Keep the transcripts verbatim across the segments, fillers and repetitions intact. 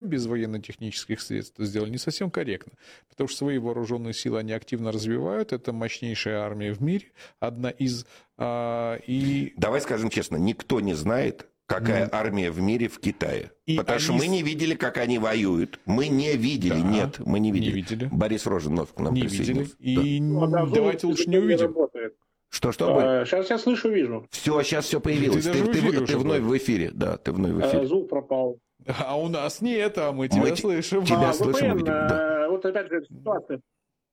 без военно-технических средств это сделали, не совсем корректно. Потому что свои вооруженные силы они активно развивают. Это мощнейшая армия в мире. Одна из... А, и... Давай скажем честно, никто не знает, какая mm. армия в мире в Китае. И Потому они... что мы не видели, как они воюют. Мы не видели, да. нет, мы не видели. Не видели. Борис Роженов к нам не присоединился. Видели. И да. ну, давайте лучше не увидим. Что, что? А, сейчас я слышу, вижу. Все, сейчас все появилось. Ты, ты, ты, ты вновь в эфире. Да, ты вновь в эфире. А, звук пропал. А у нас нет, а мы тебя мы слышим. Тебя а, слышим, ви пи эн, видим, да. Вот опять же ситуация.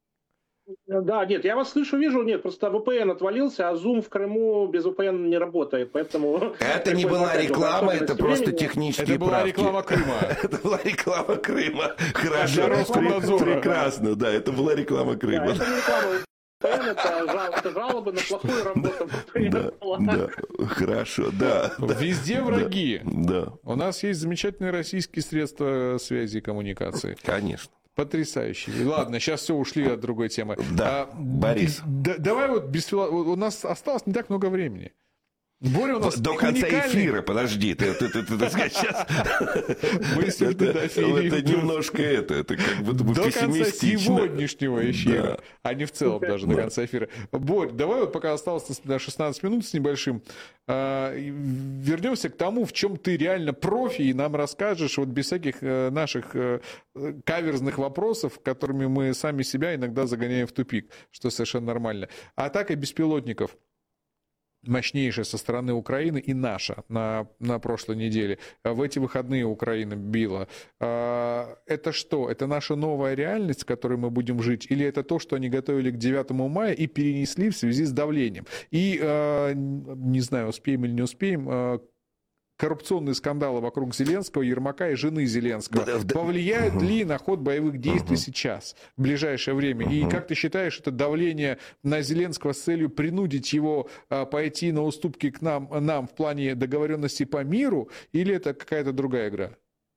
Да, нет, я вас слышу, вижу, нет, просто ви пи эн отвалился, а Zoom в Крыму без ви пи эн не работает, поэтому... Это не была реклама, это просто технические Это была реклама Крыма. Это была реклама Крыма. Хорошо, прекрасно, да, это была реклама Крыма. Это не реклама ви пи эн, это жалобы на плохую работу ви пи эн. Да, хорошо, да. Везде враги. Да. У нас есть замечательные российские средства связи и коммуникации. Конечно. Потрясающий. Ладно, сейчас все ушли от другой темы. Да, а, Борис. Да, давай вот без фило... У нас осталось не так много времени. Боря у нас до конца уникальный... эфира, подожди, ты, ты, ты, ты, ты сейчас... Мы сегодня до эфира. Это немножко это, это как будто бы пессимистично. До конца сегодняшнего эфира, а не в целом даже до конца эфира. Борь, давай вот пока осталось на шестнадцать минут с небольшим, вернемся к тому, в чем ты реально профи, и нам расскажешь вот без всяких наших каверзных вопросов, которыми мы сами себя иногда загоняем в тупик, что совершенно нормально. Атака беспилотников мощнейшая со стороны Украины и наша на, на прошлой неделе. В эти выходные Украина била. Это что? Это наша новая реальность, в которой мы будем жить? Или это то, что они готовили к девятому мая и перенесли в связи с давлением? И, не знаю, успеем или не успеем, коррупционные скандалы вокруг Зеленского, Ермака и жены Зеленского повлияют угу. ли на ход боевых действий угу. сейчас, в ближайшее время? Угу. И как ты считаешь, это давление на Зеленского с целью принудить его а, пойти на уступки к нам, нам в плане договоренности по миру, или это какая-то другая игра?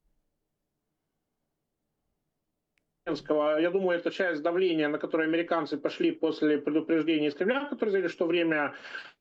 Я думаю, это часть давления, на которое американцы пошли после предупреждения из Кремля, которые заявили, что время...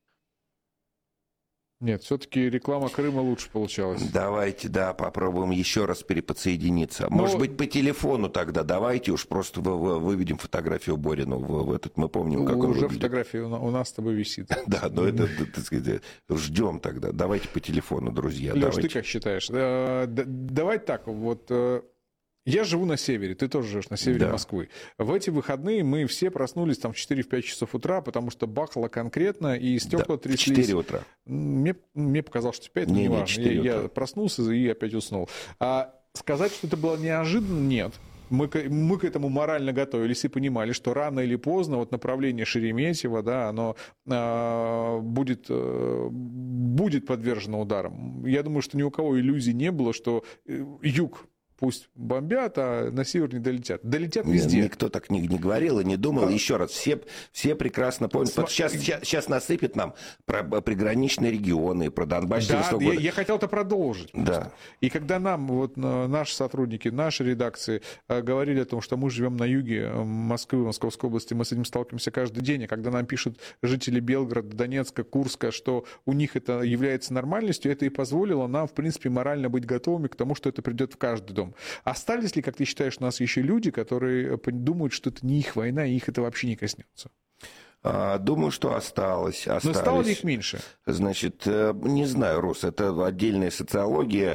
Нет, все-таки реклама Крыма лучше получалась. Давайте, да, попробуем еще раз переподсоединиться. Но... Может быть, по телефону тогда. Давайте уж просто выведем фотографию Борину в, в этот. Мы помним, как он уже выглядит. Фотография у нас с тобой висит. Да, но это, так сказать, ждем тогда. Давайте по телефону, друзья. Леш, ты как считаешь? Давай так, вот... Я живу на севере, ты тоже живешь на севере да. Москвы. В эти выходные мы все проснулись там в четыре-пять часов утра, потому что бахало конкретно, и стекла да, тряслись. В четыре утра. Мне, мне показалось, что в пять, но не, не важно. Я, я проснулся и опять уснул. А сказать, что это было неожиданно, нет. Мы к, мы к этому морально готовились и понимали, что рано или поздно вот направление Шереметьево, да, оно э, будет, э, будет подвержено ударам. Я думаю, что ни у кого иллюзий не было, что э, юг пусть бомбят, а на север не долетят. Долетят везде. Никто так не, не говорил и не думал. А... Еще раз, все, все прекрасно помнят. См... Сейчас, сейчас, сейчас насыпят нам про приграничные регионы, про Донбасс. Да, я, я хотел это продолжить. Да. И когда нам, вот наши сотрудники, наши редакции говорили о том, что мы живем на юге Москвы, Московской области, мы с этим сталкиваемся каждый день, а когда нам пишут жители Белгорода, Донецка, Курска, что у них это является нормальностью, это и позволило нам, в принципе, морально быть готовыми к тому, что это придет в каждый дом. Остались ли, как ты считаешь, у нас еще люди, которые думают, что это не их война, и их это вообще не коснется? Думаю, что осталось. осталось. Но стало ли их меньше? Значит, не знаю, Рус, это отдельная социология.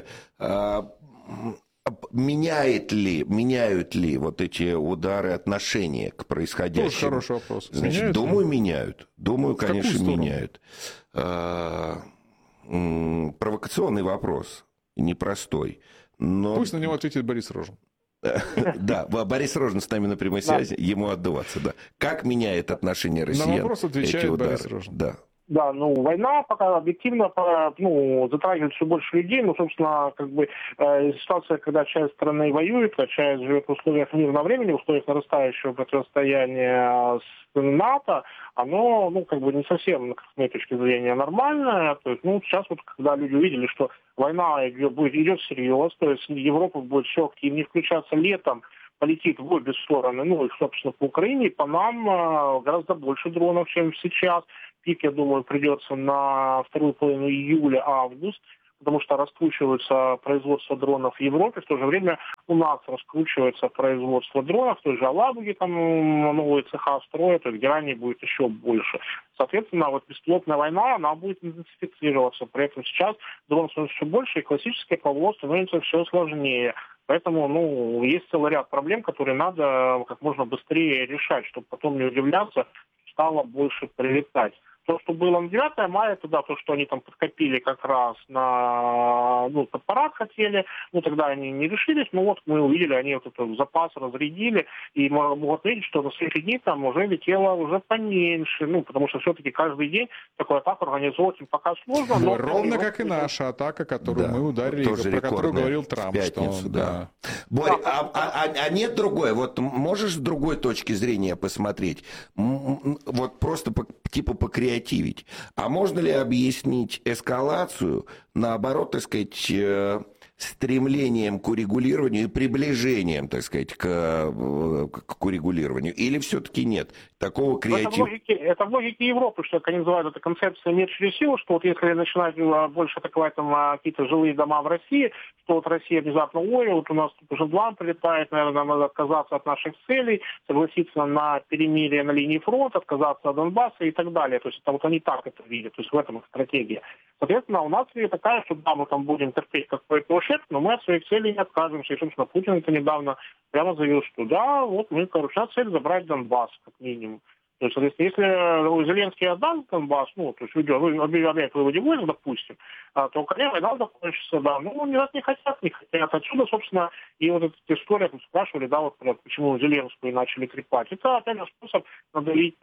Меняет ли, меняют ли вот эти удары отношения к происходящему? Тоже хороший вопрос. Значит, меняют думаю, ли? меняют. Думаю, в конечно, меняют. Провокационный вопрос, непростой. Но... Пусть на него ответит Борис Рожен. Да, Борис Рожен с нами на прямой связи, ему отдуваться, да. Как меняет отношение россиян? На вопрос отвечает Борис Рожен. Да. Да, ну, война пока объективно, ну, затрагивает все больше людей, ну, собственно, как бы э, ситуация, когда часть страны воюет, а часть живет в условиях мирного времени, в условиях нарастающего противостояния с НАТО, оно, ну, как бы не совсем, с моей точки зрения, нормальное. То есть, ну, сейчас вот, когда люди увидели, что война идет, идет всерьез, то есть Европа будет все активнее включаться летом, полетит в обе стороны, ну, и, собственно, по Украине, по нам э, гораздо больше дронов, чем сейчас. Пик, я думаю, придется на вторую половину июля-август. потому что раскручивается производство дронов в Европе, в то же время у нас раскручивается производство дронов, в той же Алабуге там новые цеха строят, то есть Герани будет еще больше. Соответственно, вот беспилотная война, она будет интенсифицироваться. При этом сейчас дрон становится все больше, и классическое ПВО становится все сложнее. Поэтому, ну, есть целый ряд проблем, которые надо как можно быстрее решать, чтобы потом не удивляться, стало больше прилетать. То, что было на девятое мая, это да, то, что они там подкопили как раз на, ну, под парад хотели, ну, тогда они не решились, но вот мы увидели, они вот этот запас разрядили, и могу отметить, что на следующие дни там уже летело уже поменьше, ну, потому что все-таки каждый день такую атаку организовать им пока сложно. Но ровно как и наша атака, которую да, мы ударили, про которую говорил Трамп. В пятницу, что, да. да. Борь, а, а, а нет другой, вот можешь с другой точки зрения посмотреть, вот просто по, типа по креативу, а можно ли объяснить эскалацию, наоборот, так сказать, стремлением к урегулированию и приближением, так сказать, к, к урегулированию? Или все-таки нет? Такого креатива... Это в, логике, это в логике Европы, что, как они называют, это концепция «мир через силу», что вот если начинать больше атаковать там какие-то жилые дома в России, что вот Россия внезапно, ой, вот у нас тут уже Жемдлан прилетает, наверное, нам надо отказаться от наших целей, согласиться на перемирие на линии фронта, отказаться от Донбасса и так далее. То есть это вот они так это видят, то есть в этом их стратегия. Соответственно, у нас и такая, что да, мы там будем терпеть какой-то ущерб, но мы от своих целей не откажемся. И, собственно, Путин это недавно прямо заявил, что да, вот мы, короче, цель забрать Донбасс, как минимум. То есть, соответственно, если Зеленский отдаст Донбасс, ну, то есть объявляет выводе войны, допустим, то, конечно, война закончится, да. Ну, раз не хотят, не хотят. Отсюда, собственно, и вот эта история, как спрашивали, да, вот почему Зеленскую начали трепать. Это, опять же, способ надавить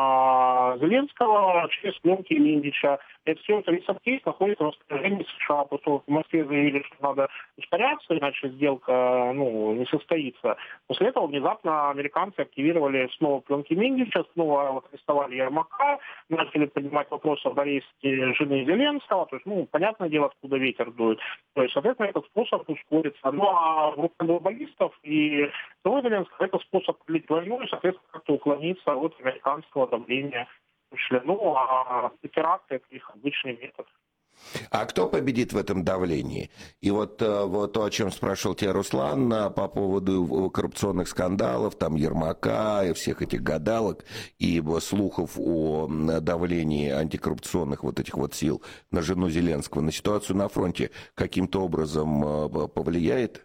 на Зеленского через пленки Миндича. Это все, это Лисов-кейс находится в распоряжении США. Просто в Москве заявили, что надо ускоряться, иначе сделка, ну, не состоится. После этого внезапно американцы активировали снова пленки Миндича, снова вот арестовали Ермака, начали поднимать вопрос об аресте жены Зеленского. То есть, ну, понятное дело, откуда ветер дует. То есть, соответственно, этот способ ускорится. Ну, а группа глобалистов и самого Зеленского это способ длить войну и, соответственно, как-то уклониться от американского давления. Ну, а теракты – это их обычный метод. А кто победит в этом давлении? И вот, вот то, о чем спрашивал тебя Руслан по поводу коррупционных скандалов, там Ермака и всех этих гадалок, и слухов о давлении антикоррупционных вот этих вот сил на жену Зеленского, на ситуацию на фронте каким-то образом повлияет?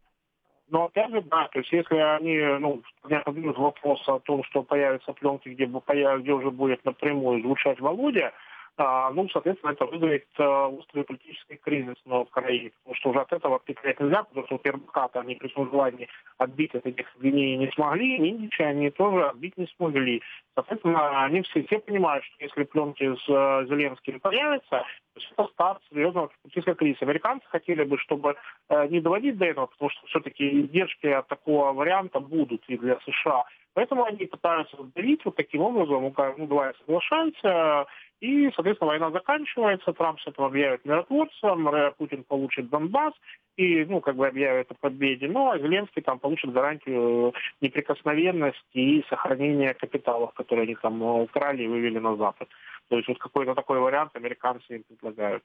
Но опять же, да, то есть если они, ну, поднимут вопрос о том, что появятся пленки, где, где уже будет напрямую звучать Володя, а, ну, соответственно, это вызовет а, острый политический кризис на Украине, потому что уже от этого отпетлять нельзя, потому что Ермака-то они при своем желании отбить от этих обвинений не смогли, Миндича они тоже отбить не смогли. Соответственно, они все, все понимают, что если пленки с uh, Зеленским появятся, то это старт серьезного политического кризиса. Американцы хотели бы, чтобы uh, не доводить до этого, потому что все-таки издержки от такого варианта будут и для США. Поэтому они пытаются давить вот таким образом, ну, давай соглашаемся, и, соответственно, война заканчивается, Трамп с этого объявит миротворцем, Путин получит Донбасс и, ну, как бы объявит о победе, ну, а Зеленский там получит гарантию неприкосновенности и сохранения капиталов, которые они там украли и вывели на Запад. То есть вот какой-то такой вариант американцы им предлагают.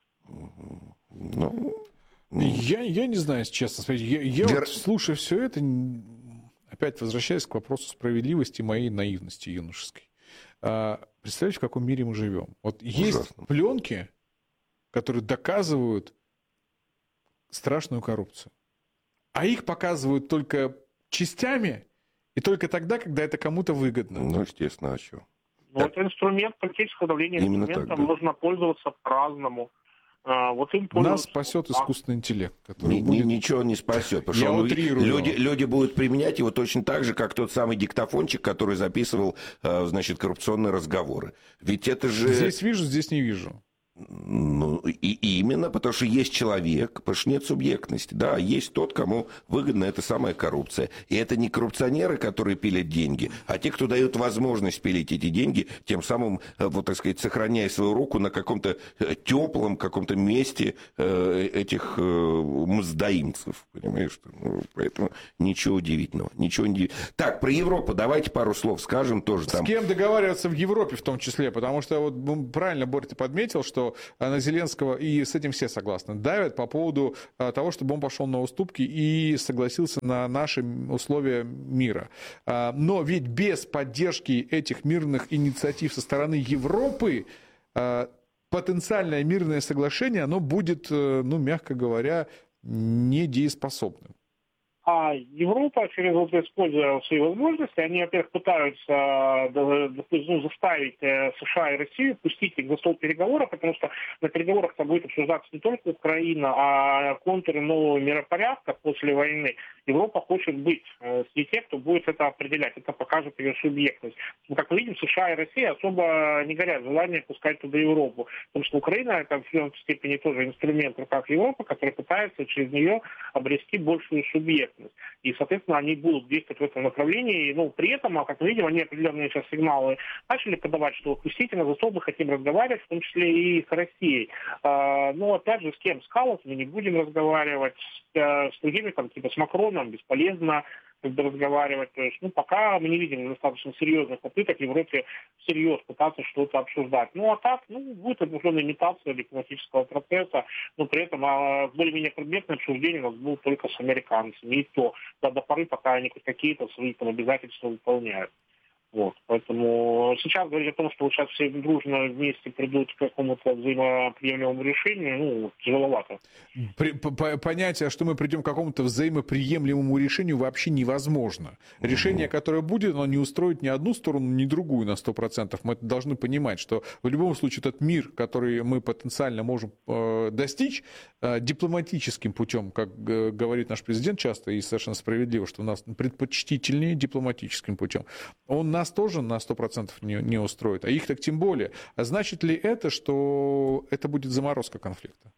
Ну, я, я не знаю, честно сказать. Я, я Вер... вот, слушая все это, опять возвращаясь к вопросу справедливости моей наивности юношеской. Представляете, в каком мире мы живем? Вот есть Ужасно. Пленки, которые доказывают страшную коррупцию. А их показывают только частями и только тогда, когда это кому-то выгодно. Ну, естественно, а что? Ну, это инструмент политического давления. Именно Инструментом так, да. можно пользоваться по-разному. Вот им нас спасет искусственный интеллект, который Ни, будет... Ничего не спасет, потому Я что он, утрирую. люди, люди будут применять его точно так же, как тот самый диктофончик, который записывал, значит, коррупционные разговоры. Ведь это же... Здесь вижу, здесь не вижу. Ну, и именно, потому что есть человек, потому что нет субъектности, да, есть тот, кому выгодна эта самая коррупция. И это не коррупционеры, которые пилят деньги, а те, кто дают возможность пилить эти деньги, тем самым, вот так сказать, сохраняя свою руку на каком-то теплом, каком-то месте этих мздоимцев, понимаешь? Ну, поэтому ничего удивительного, ничего не удивительного. Так, про Европу давайте пару слов скажем тоже. Там... С кем договариваться в Европе в том числе, потому что вот правильно, Борь, ты подметил, что что на Зеленского, и с этим все согласны, давят по поводу того, чтобы он пошел на уступки и согласился на наши условия мира. Но ведь без поддержки этих мирных инициатив со стороны Европы потенциальное мирное соглашение, оно будет, ну, мягко говоря, недееспособным. А Европа, через вот используя свои возможности, они, во-первых, пытаются ну, заставить США и Россию пустить их за стол переговоров, потому что на переговорах-то будет обсуждаться не только Украина, а контуры нового миропорядка после войны. Европа хочет быть среди тех, кто будет это определять. Это покажет ее субъектность. Но, как мы видим, США и Россия особо не горят желанием пускать туда Европу. Потому что Украина — это в определенной степени тоже инструмент в руках Европы, который пытается через нее обрести большую субъектность. И, соответственно, они будут действовать в этом направлении. Ну, при этом, как мы видим, они определенные сейчас сигналы начали подавать, что пустите нас за стол, мы хотим разговаривать, в том числе и с Россией. А, но, опять же, с кем? С Калласом мы не будем разговаривать, с, с другими, там, типа с Макроном, бесполезно как бы разговаривать. То есть, ну, пока мы не видим достаточно серьезных попыток в Европе всерьез пытаться что-то обсуждать. Ну, а так, ну, будет определенная имитация дипломатического процесса, но при этом а, более-менее предметное обсуждение у нас было только с американцами. И то, да, до поры, пока они какие-то свои там обязательства выполняют. Вот. Поэтому сейчас говорить о том, что вот сейчас все дружно вместе придут к какому-то взаимоприемлемому решению, ну, тяжеловато. При, по, понятие, что мы придем к какому-то взаимоприемлемому решению, вообще невозможно. Решение, которое будет, оно не устроит ни одну сторону, ни другую на сто процентов. Мы должны понимать, что в любом случае этот мир, который мы потенциально можем э, достичь э, дипломатическим путем, как э, говорит наш президент часто и совершенно справедливо, что у нас предпочтительнее дипломатическим путем, он нас тоже на сто процентов не, не устроит, а их так тем более. А значит ли это, что это будет заморозка конфликта?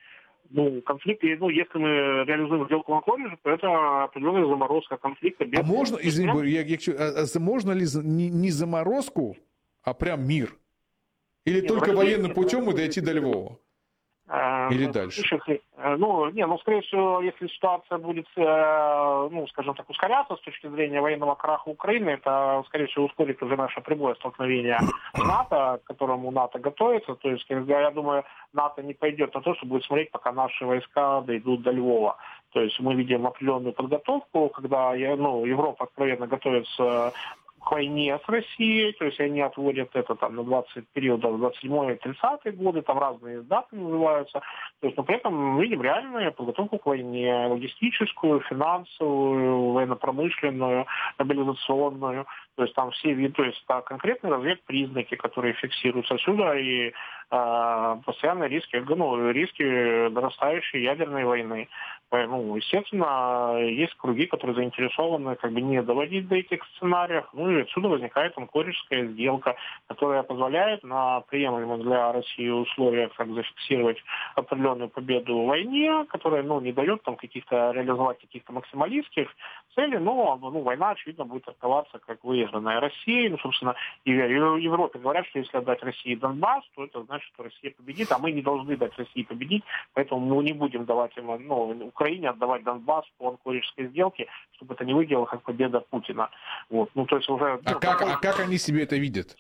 Ну, конфликт, ну, если мы реализуем сделку на Анкоридже, то это определенная заморозка конфликта. Без... А можно, извини, я, я, а, а, можно ли не, не заморозку, а прям мир? Или Нет, только военным путем и дойти до Львова? Или ну, дальше? Ну, не, ну, скорее всего, если ситуация будет, ну, скажем так, ускоряться с точки зрения военного краха Украины, это, скорее всего, ускорит уже наше прямое столкновение НАТО, к которому НАТО готовится. То есть, я думаю, НАТО не пойдет на то, что будет смотреть, пока наши войска дойдут до Львова. То есть мы видим определенную подготовку, когда, ну, Европа откровенно готовится к войне с Россией, то есть они отводят это там на двадцать периодов двадцать седьмой тридцатый годы, там разные даты называются. То есть, но при этом мы видим реальную подготовку к войне, логистическую, финансовую, военно-промышленную, мобилизационную. То есть там все виды, то есть да, конкретные разведпризнаки, которые фиксируются отсюда, и э, постоянные риски, ну, риски нарастающей ядерной войны. Ну, естественно, есть круги, которые заинтересованы как бы не доводить до этих сценариев. Ну и отсюда возникает анкоридская сделка, которая позволяет на приемлемых для России условиях как зафиксировать определенную победу в войне, которая, ну, не дает там каких-то реализовать каких-то максималистских целей, но, ну, война, очевидно, будет трактоваться как выигранная Россией. Ну, собственно, и в Европе говорят, что если отдать России Донбасс, то это значит, что Россия победит, а мы не должны дать России победить, поэтому мы не будем давать им, ну, Украине отдавать Донбасс по анкоридской сделке, чтобы это не выглядело как победа Путина. Вот. Ну, то есть уже... А, ну, как, такой... а как они себе это видят?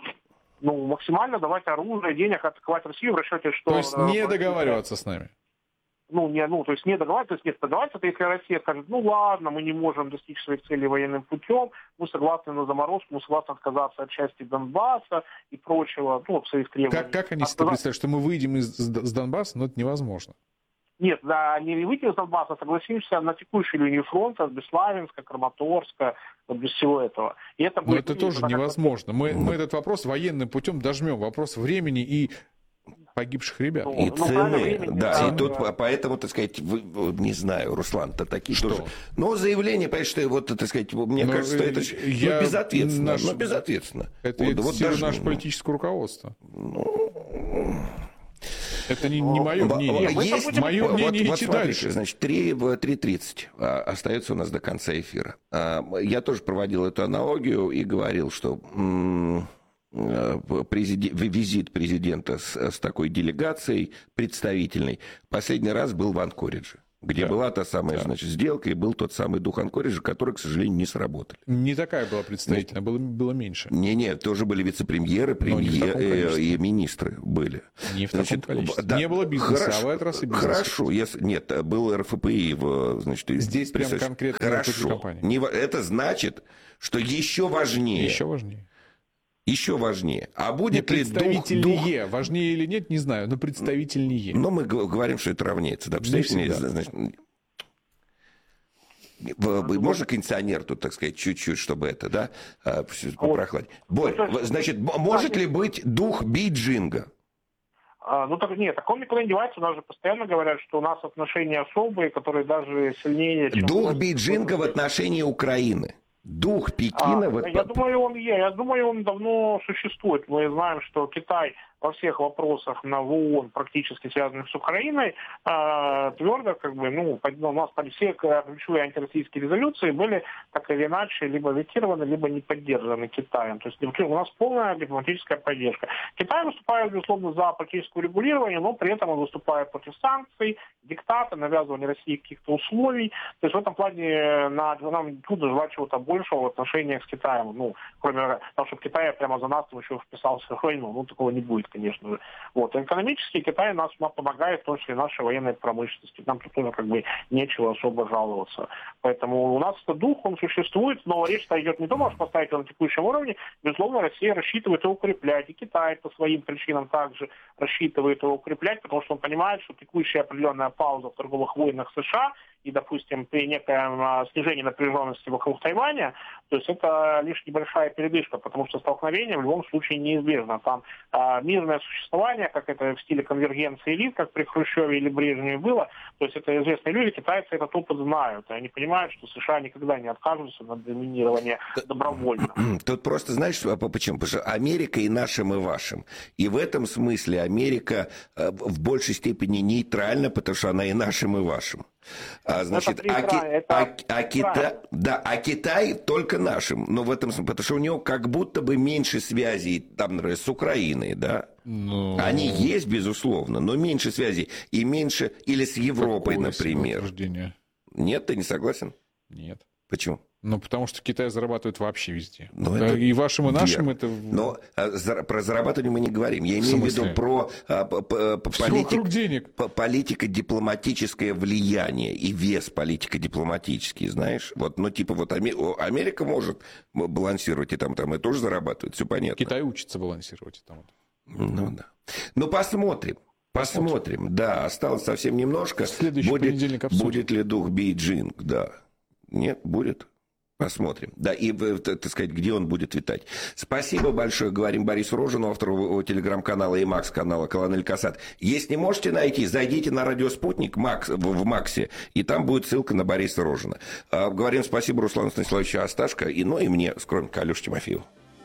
Ну, максимально давать оружие, денег, атаковать Россию в расчете, что... То есть не договариваться с нами? Ну, не, ну, то есть не договариваться, то есть нет, договариваться, это если Россия скажет, ну ладно, мы не можем достичь своих целей военным путем, мы согласны на заморозку, мы согласны отказаться от части Донбасса и прочего, ну, от своих требований. Как, как они себе Отказать... представляют, что мы выйдем из, с Донбасса, но это невозможно? Нет, да, не выйти из Донбасса, согласимся на текущую линию фронта, с Беславянска, Краматорска, вот без всего этого. И это будет, но это тоже невозможно. Мы, мы этот вопрос военным путем дожмем. Вопрос времени и погибших ребят. Ну, и ну, цены, времени, да, да, и тут да. Поэтому, так сказать, вы, не знаю, Руслан-то такие что? Тоже. Но заявление, понимаешь, что вот, так сказать, мне но кажется, что это я, ну, безответственно. Наш, ну, безответственно. Это, вот, это вот даже наше политическое руководство. Ну... Это не, не мое мнение. Есть, мое вот, мнение вот, идти вот дальше. Значит, три тридцать остается у нас до конца эфира. Я тоже проводил эту аналогию и говорил, что президент, визит президента с, с такой делегацией представительной последний раз был в Анкоридже. где да. была та самая, да. значит, сделка, и был тот самый дух Анкориджа, который, к сожалению, не сработали. Не такая была представительная, было, было меньше. Не-не, тоже были вице-премьеры, премьеры и министры были. Не в значит, таком количестве. Да, не было бизнеса, хорошо, а в этот раз и бизнеса. Хорошо, если, нет, был эр эф пэ и, в, значит... Здесь прям конкретно хорошо. Не, это значит, что еще важнее... Еще важнее. Еще важнее. А будет не, ли представительнее, дух... важнее или нет, не знаю, но представительнее. Но мы говорим, что это равняется. Да, представительнее, значит... Можно кондиционер тут, так сказать, чуть-чуть, чтобы это, да, попрохладить? Борь, значит, может ли быть дух Бейджинга? Ну, так нет, таком никуда не девается. У нас же постоянно говорят, что у нас отношения особые, которые даже сильнее... Чем дух Бейджинга в отношении Украины. Дух Пекина... А, вот... Я думаю, он я думаю, он давно существует. Мы знаем, что Китай во всех вопросах на в ООН, практически связанных с Украиной, э, твердо, как бы, ну, у нас там все ключевые антироссийские резолюции были так или иначе либо ветированы, либо не поддержаны Китаем. То есть у нас полная дипломатическая поддержка. Китай выступает, безусловно, за политическое регулирование, но при этом он выступает против санкций, диктата, навязывания России каких-то условий. То есть в этом плане на, нам трудно желать чего-то большего в отношениях с Китаем. Ну, кроме того, чтобы Китай прямо за нас там еще вписался в войну. Ну, такого не будет, конечно же. Вот. Экономически Китай нас помогает, в том числе нашей военной промышленности. Нам тут тоже как бы нечего особо жаловаться. Поэтому у нас дух, он существует, но речь-то идет не о том, чтобы поставить его на текущем уровне. Безусловно, Россия рассчитывает его укреплять. И Китай по своим причинам также рассчитывает его укреплять, потому что он понимает, что текущая определенная пауза в торговых войнах США и, допустим, при некоем снижении напряженности вокруг Тайваня, то есть это лишь небольшая передышка, потому что столкновение в любом случае неизбежно. Там а, мирное существование, как это в стиле конвергенции элит, как при Хрущеве или Брежневе было, то есть это известные люди, китайцы этот опыт знают, и они понимают, что США никогда не откажутся на доминирование добровольно. Тут просто, знаешь, почему? Потому что Америка и нашим, и вашим. И в этом смысле Америка в большей степени нейтральна, потому что она и нашим, и вашим. А, значит, а, это... а, а, Китай, да, а Китай только нашим, но в этом смысле, потому что у него как будто бы меньше связей, там, например, с Украиной, да, ну... они есть, безусловно, но меньше связей и меньше, или с Европой, Какое например. Нет, ты не согласен? Нет. Почему? Ну, потому что Китай зарабатывает вообще везде. Но это и вашим, и нашим верно. это... Но а, за, про зарабатывание мы не говорим. Я имею в виду про а, по, по, политик, денег. По, политико-дипломатическое влияние и вес политико-дипломатический, знаешь? Вот, ну, типа, вот Америка может балансировать и там, там, и тоже зарабатывает, все понятно. Китай учится балансировать и там. Ну, да. Ну, посмотрим. Посмотрим, посмотрим. Да, осталось совсем немножко. Следующий будет, понедельник обсудим. Будет ли дух Бейджинг, да. Нет, будет. Посмотрим. Да, и, так сказать, где он будет витать. Спасибо большое, говорим Борису Рожину, автору телеграм-канала и Макс-канала «Колонель Касат». Если не можете найти, зайдите на радио «Спутник» Макс, в Максе, и там будет ссылка на Бориса Рожина. А, говорим спасибо Руслану Станиславовичу Асташко, и, ну и мне, скромненько, Алёше Тимофееву.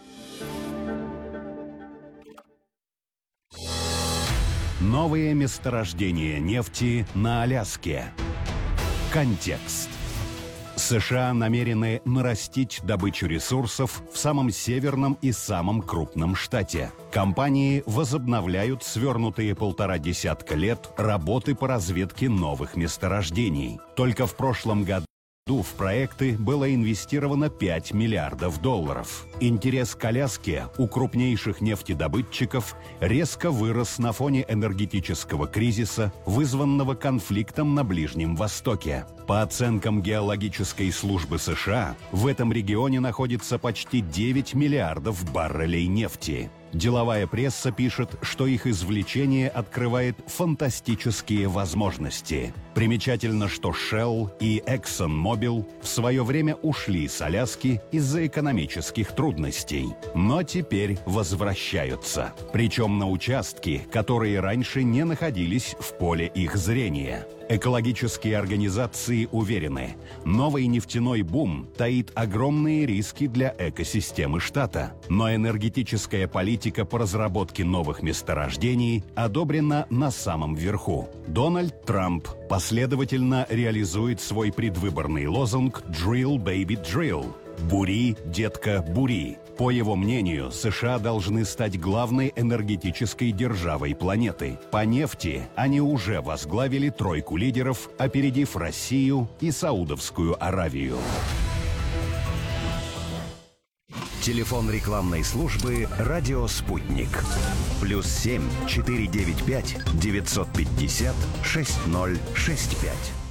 Новые месторождения нефти на Аляске. Контекст. США намерены нарастить добычу ресурсов в самом северном и самом крупном штате. Компании возобновляют свернутые полтора десятка лет работы по разведке новых месторождений. Только в прошлом году в проекты было инвестировано пять миллиардов долларов. Интерес к Аляске у крупнейших нефтедобытчиков резко вырос на фоне энергетического кризиса, вызванного конфликтом на Ближнем Востоке. По оценкам геологической службы США, в этом регионе находится почти девять миллиардов баррелей нефти. Деловая пресса пишет, что их извлечение открывает фантастические возможности. Примечательно, что Shell и ExxonMobil в свое время ушли с Аляски из-за экономических трудностей, но теперь возвращаются. Причем на участки, которые раньше не находились в поле их зрения. Экологические организации уверены, новый нефтяной бум таит огромные риски для экосистемы штата. Но энергетическая политика по разработке новых месторождений одобрена на самом верху. Дональд Трамп последовательно реализует свой предвыборный лозунг «Drill, baby, drill» – «Бури, детка, бури». По его мнению, США должны стать главной энергетической державой планеты. По нефти они уже возглавили тройку лидеров, опередив Россию и Саудовскую Аравию. Телефон рекламной службы «Радио Спутник». Плюс семь четыре девять пять девятьсот пятьдесят шесть ноль шесть пять.